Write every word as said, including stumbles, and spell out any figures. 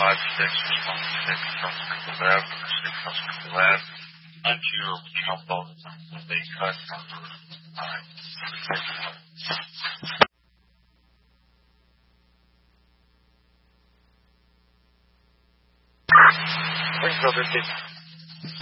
five six one six Hospital Lab, six Hospital Lab, onto your jumbo when they cut number nine. Thanks, brother.